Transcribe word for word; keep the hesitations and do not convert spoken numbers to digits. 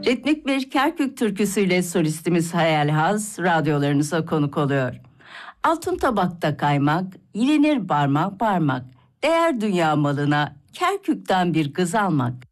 Ritmik bir Kerkük türküsüyle solistimiz Hayal Haz radyolarınıza konuk oluyor. Altın tabakta kaymak, yenir parmak parmak. Değer dünya malına Kerkük'ten bir kız almak.